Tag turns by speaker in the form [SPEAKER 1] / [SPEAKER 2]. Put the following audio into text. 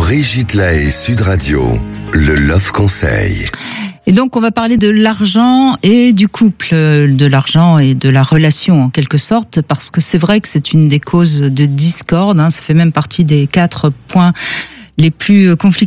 [SPEAKER 1] Brigitte Lahaie, Sud Radio, le Love Conseil.
[SPEAKER 2] Et donc, on va parler de l'argent et du couple, de l'argent et de la relation en quelque sorte, parce que c'est vrai que c'est une des causes de discorde, ça fait même partie des 4 points les plus conflictuels